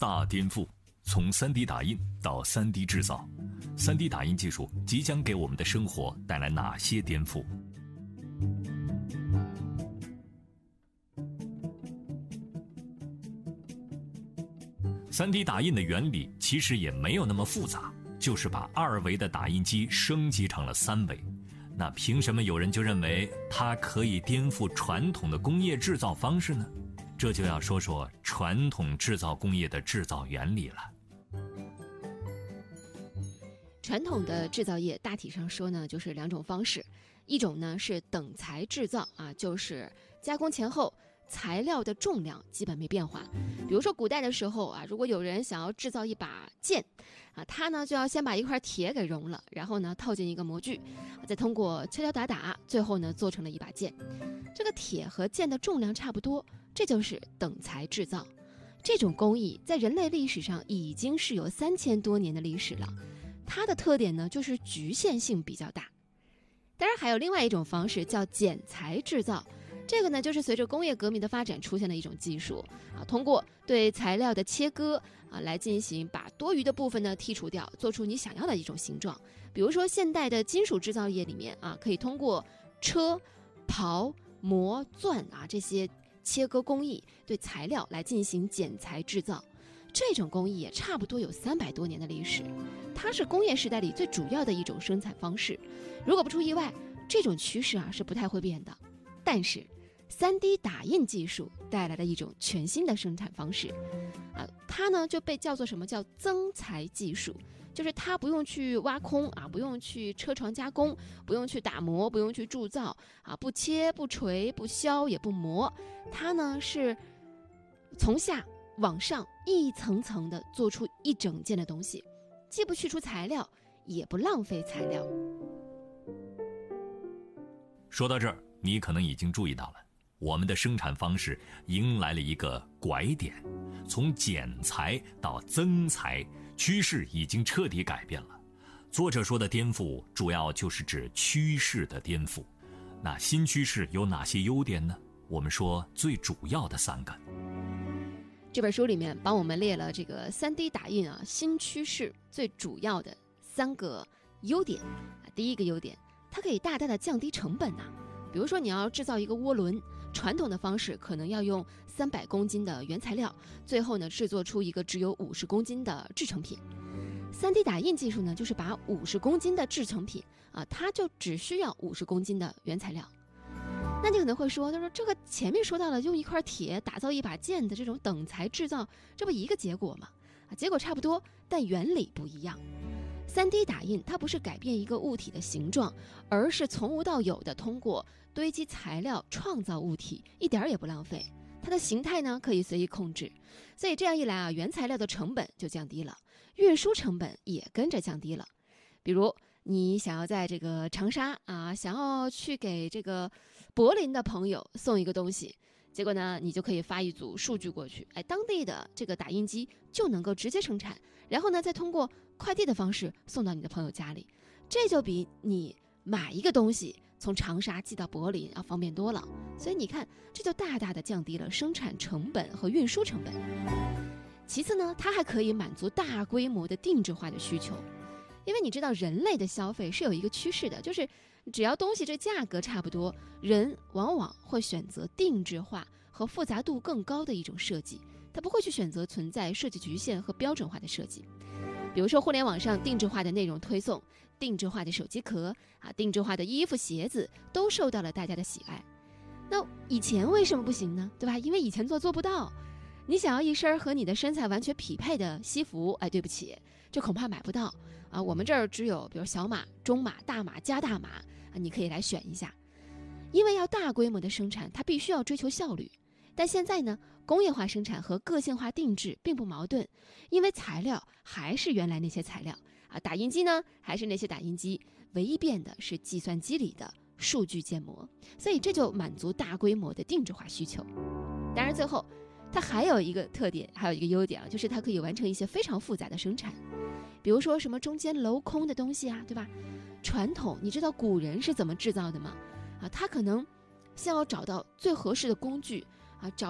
大颠覆，从 3D 打印到 3D 制造，3D 打印技术即将给我们的生活带来哪些颠覆？3D 打印的原理其实也没有那么复杂，就是把2维的打印机升级成了3维。那凭什么有人就认为它可以颠覆传统的工业制造方式呢？这就要说说传统制造工业的制造原理了。 传统的制造业大体上说呢，就是2种方式，一种呢是等材制造啊，就是加工前后材料的重量基本没变化。比如说古代的时候啊，如果有人想要制造一把剑啊，他呢就要先把一块铁给熔了，然后呢套进一个模具，再通过敲敲打，最后呢做成了一把剑。这个铁和剑的重量差不多，这就是等材制造。这种工艺在人类历史上已经是有3000多年的历史了。它的特点呢，就是局限性比较大。当然还有另外一种方式叫剪裁制造，这个呢就是随着工业革命的发展出现的一种技术啊，通过对材料的切割啊来进行把多余的部分呢剔除掉，做出你想要的一种形状。比如说现代的金属制造业里面啊，可以通过车、刨、磨、钻啊这些切割工艺对材料来进行剪裁制造。这种工艺也差不多有300多年的历史，它是工业时代里最主要的一种生产方式。如果不出意外，这种趋势啊是不太会变的。但是 3D 打印技术带来了一种全新的生产方式啊，它呢就被叫做什么叫增材技术，就是它不用去挖空啊，不用去车床加工，不用去打磨，不用去铸造啊，不切不锤不削也不磨，它呢是从下往上一层层的做出一整件的东西，既不去除材料，也不浪费材料。 说到这儿，你可能已经注意到了，我们的生产方式迎来了一个拐点，从剪裁到增材，趋势已经彻底改变了。作者说的颠覆，主要就是指趋势的颠覆。那新趋势有哪些优点呢？我们说最主要的3个。 这本书里面帮我们列了这个 3D 打印啊新趋势最主要的3个优点啊。第一个优点，它可以大大的降低成本啊。比如说你要制造一个涡轮，传统的方式可能要用300公斤的原材料，最后呢制作出一个只有50公斤的制成品。3D 打印技术呢，就是把50公斤的制成品啊，它就只需要50公斤的原材料。那你可能会说，他说这个前面说到了用一块铁打造一把剑的这种等材制造，这不一个结果吗？啊，结果差不多，但原理不一样。3D 打印它不是改变一个物体的形状，而是从无到有的通过堆积材料创造物体，一点也不浪费。它的形态呢可以随意控制，所以这样一来啊，原材料的成本就降低了，运输成本也跟着降低了。比如你想要在这个长沙啊，想要去给这个柏林的朋友送一个东西，结果呢，你就可以发一组数据过去，哎，当地的这个打印机就能够直接生产，然后呢，再通过快递的方式送到你的朋友家里，这就比你买一个东西从长沙寄到柏林要方便多了。所以你看，这就大大的降低了生产成本和运输成本。其次呢，它还可以满足大规模的定制化的需求。因为你知道人类的消费是有一个趋势的，就是只要东西这价格差不多，人往往会选择定制化和复杂度更高的一种设计，他不会去选择存在设计局限和标准化的设计。比如说互联网上定制化的内容推送，定制化的手机壳啊，定制化的衣服鞋子都受到了大家的喜爱。那以前为什么不行呢？对吧？因为以前做不到。你想要一身和你的身材完全匹配的西服，哎，对不起，这恐怕买不到啊。我们这儿只有比如小码、中码、大码、加大码啊，你可以来选一下。因为要大规模的生产，它必须要追求效率。但现在呢，工业化生产和个性化定制并不矛盾，因为材料还是原来那些材料啊，打印机呢还是那些打印机，唯一变的是计算机里的数据建模，所以这就满足大规模的定制化需求。当然最后它还有一个特点，还有一个优点啊，就是它可以完成一些非常复杂的生产，比如说什么中间镂空的东西啊，对吧？传统你知道古人是怎么制造的吗？啊，他可能先要找到最合适的工具啊，找